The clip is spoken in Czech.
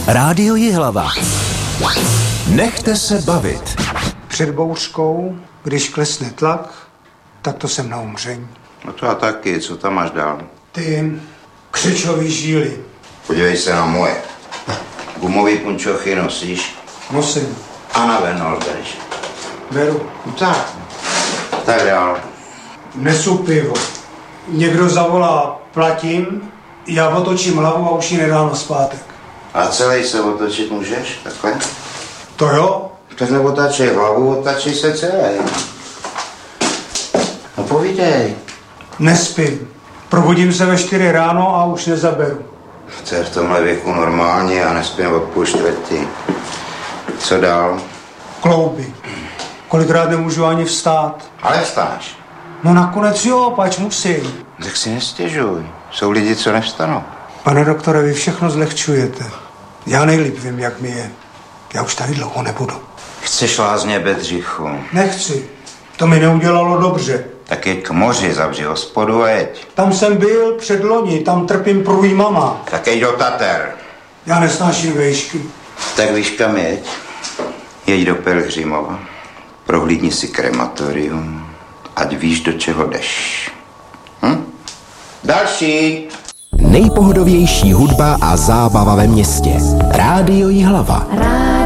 Rádio Jihlava. Nechte se bavit. Před bouřkou, když klesne tlak, tak to jsem na umření. No to a taky, co tam máš dál? Ty křečový žíly. Podívej se na moje. Gumový punčochy nosíš? Nosím. A na venol bereš. Beru. No tak dál. Nesu pivo. Někdo zavolá, platím, já otočím hlavu a už ji nedám nazpátek. A celý se otočit můžeš? Takhle? To jo? Tak neotáčej hlavu, otáčej se celý. No povídej. Nespím. Probudím se ve 4 ráno a už nezaberu. To je v tomhle věku normálně a nespím od 3:30. Co dál? Klouby. Kolikrát nemůžu ani vstát. Ale vstáš. No nakonec jo, pač musím. Tak si nestěžuj. Jsou lidi, co nevstanou. Pane doktore, vy všechno zlehčujete. Já nejlíp vím, jak mi je. Já už tady dlouho nebudu. Chceš lázně Bedřichu? Nechci. To mi neudělalo dobře. Tak jeď k moři, zavři hospodu a jeď. Tam jsem byl předloni, tam trpím průjmama. Tak jeď do Tater. Já nesnáším vejšky. Tak víš kam jeď? Jeď do Pelhřimova. Prohlídni si krematorium. Ať víš, do čeho jdeš. Další. Nejpohodovější hudba a zábava ve městě. Rádio Jihlava.